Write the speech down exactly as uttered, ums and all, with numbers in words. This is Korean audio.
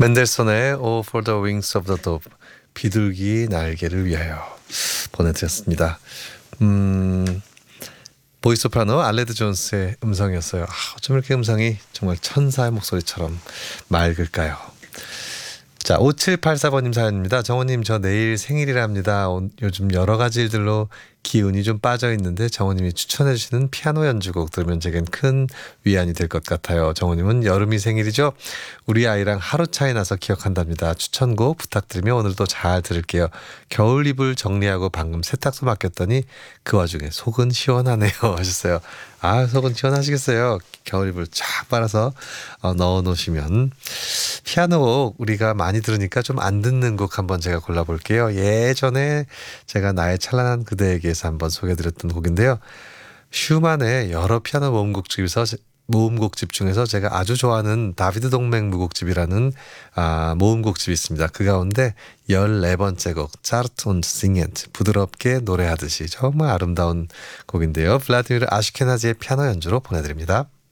멘델손의 Oh for the Wings of the Dove, 비둘기 날개를 위하여 보내드렸습니다. 음, 보이소프라노 알레드 존스의 음성이었어요. 아, 어쩜 이렇게 음성이 정말 천사의 목소리처럼 맑을까요? 자, 오칠팔사 번님 사연입니다. 정호님, 저 내일 생일이랍니다. 오, 요즘 여러 가지 일들로 기운이 좀 빠져 있는데 정호님이 추천해 주시는 피아노 연주곡 들으면 제겐 큰 위안이 될 것 같아요. 정호님은 여름이 생일이죠? 우리 아이랑 하루 차이 나서 기억한답니다. 추천곡 부탁드리며 오늘도 잘 들을게요. 겨울 이불 정리하고 방금 세탁소 맡겼더니 그 와중에 속은 시원하네요 하셨어요. 아, 속은 시원하시겠어요. 겨울 이불 쫙 빨아서 어, 넣어 놓으시면. 피아노 우리가 많이 들으니까 좀 안 듣는 곡 한번 제가 골라볼게요. 예전에 제가 나의 찬란한 그대에게서 한번 소개해드렸던 곡인데요. 슈만의 여러 피아노 모음곡 중에서 모음곡집 중에서 제가 아주 좋아하는 다비드 동맹 무곡집이라는 아, 모음곡집이 있습니다. 그 가운데 열네 번째 곡 Zart und Singend, 부드럽게 노래하듯이, 정말 아름다운 곡인데요. 블라디미르 아슈케나지의 피아노 연주로 보내드립니다.